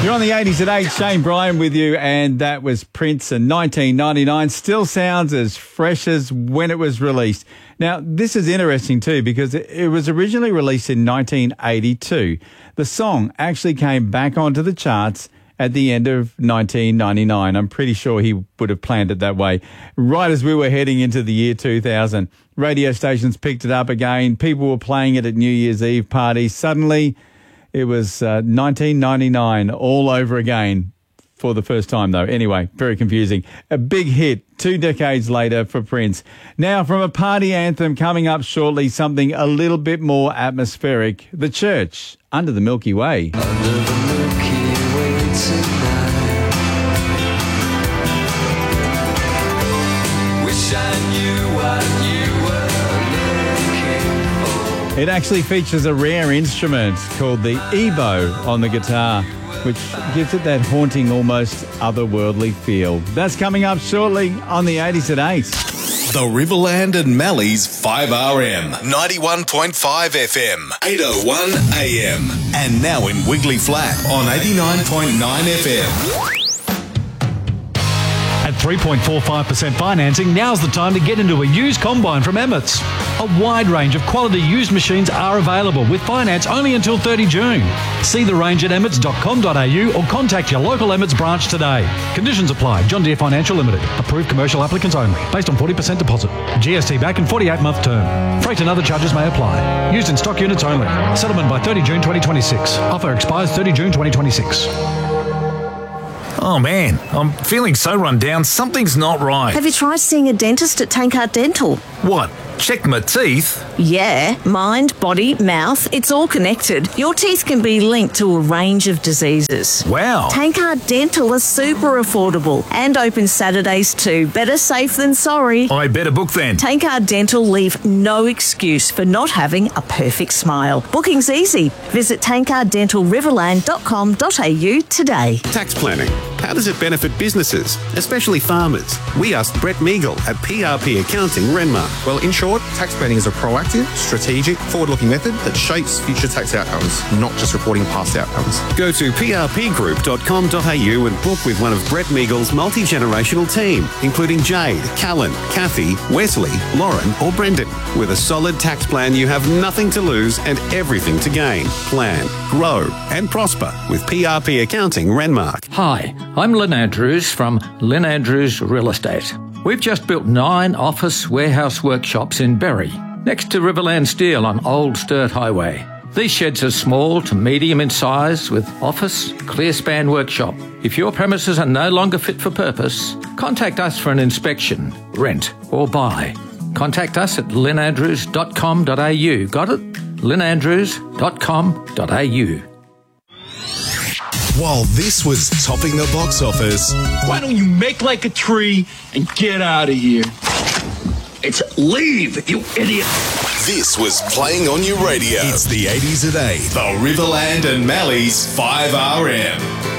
You're on the 80s at 8, Shane Bryan with you, and that was Prince in 1999. Still sounds as fresh as when it was released. Now, this is interesting too because it was originally released in 1982. The song actually came back onto the charts at the end of 1999. I'm pretty sure he would have planned it that way. Right as we were heading into the year 2000, radio stations picked it up again. People were playing it at New Year's Eve parties. Suddenly, it was 1999 all over again for the first time, though. Anyway, very confusing. A big hit 2 decades later for Prince. Now, from a party anthem coming up shortly, something a little bit more atmospheric. The Church, Under the Milky Way. Under the Milky Way tonight. Wish I knew what you were looking for. It actually features a rare instrument called the EBow on the guitar, which gives it that haunting, almost otherworldly feel. That's coming up shortly on the 80s at 8. The Riverland and Mallee's 5RM, 91.5 FM, 801 AM. And now in Wiggly Flat on 89.9 FM. At 3.45% financing, now's the time to get into a used combine from Emmett's. A wide range of quality used machines are available with finance only until 30 June. See the range at emmets.com.au or contact your local Emmett's branch today. Conditions apply. John Deere Financial Limited. Approved commercial applicants only. Based on 40% deposit. GST back and 48-month term. Freight and other charges may apply. Used in stock units only. Settlement by 30 June 2026. Offer expires 30 June 2026. Oh man, I'm feeling so run down, something's not right. Have you tried seeing a dentist at Tankard Dental? What? Check my teeth? Yeah, mind, body, mouth, it's all connected. Your teeth can be linked to a range of diseases. Wow. Tankard Dental is super affordable and open Saturdays too. Better safe than sorry. I better book then. Tankard Dental leave no excuse for not having a perfect smile. Booking's easy. Visit tankarddentalriverland.com.au today. Tax planning. How does it benefit businesses, especially farmers? We asked Brett Meagle at PRP Accounting, Renmark. Well, in short, tax planning is a proactive, strategic, forward-looking method that shapes future tax outcomes, not just reporting past outcomes. Go to prpgroup.com.au and book with one of Brett Meagle's multi-generational team, including Jade, Callan, Kathy, Wesley, Lauren or Brendan. With a solid tax plan, you have nothing to lose and everything to gain. Plan, grow and prosper with PRP Accounting, Renmark. Hi, I'm Lynn Andrews from Lynn Andrews Real Estate. We've just built 9 office warehouse workshops in Berry, next to Riverland Steel on Old Sturt Highway. These sheds are small to medium in size with office, clear span workshop. If your premises are no longer fit for purpose, contact us for an inspection, rent or buy. Contact us at lynandrews.com.au. Got it? lynandrews.com.au. While this was topping the box office, why don't you make like a tree and get out of here? It's leave, you idiot. This was playing on your radio. It's the 80s at 8. The Riverland and Mallee's 5RM.